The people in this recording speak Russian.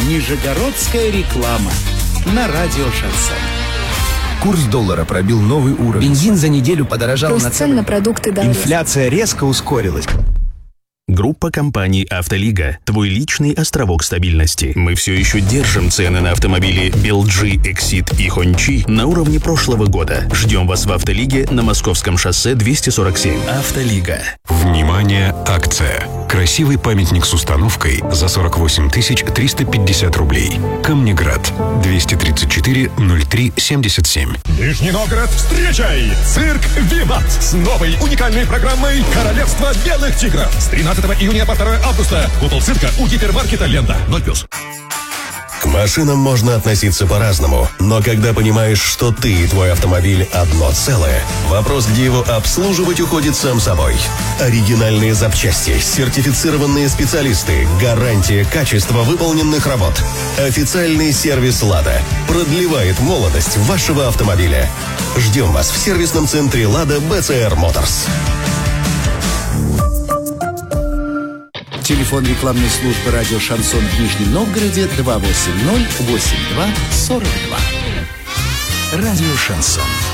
Нижегородская реклама на радио «Шансон». Курс доллара пробил новый уровень. Бензин за неделю подорожал Рост на цен на продукты дороже. Инфляция резко ускорилась. Группа компаний «Автолига» – твой личный островок стабильности. Мы все еще держим цены на автомобили BLG, Exit и Hongqi на уровне прошлого года. Ждем вас в «Автолиге» на Московском шоссе 247. «Автолига». Внимание, акция. Красивый памятник с установкой за 48 350 рублей. Камнеград. 234-03-77. Нижний Новгород, встречай! Цирк «Виват» с новой уникальной программой «Королевство белых тигров». С 13 июня по 2 августа. Купол цирка у гипермаркета «Лента». 0+. К машинам можно относиться по-разному, но когда понимаешь, что ты и твой автомобиль одно целое, вопрос, где его обслуживать, уходит сам собой. Оригинальные запчасти, сертифицированные специалисты, гарантия качества выполненных работ. Официальный сервис «Лада» продлевает молодость вашего автомобиля. Ждем вас в сервисном центре «Лада» БЦР Моторс. Телефон рекламной службы радио «Шансон» в Нижнем Новгороде 280-82-42. Радио «Шансон».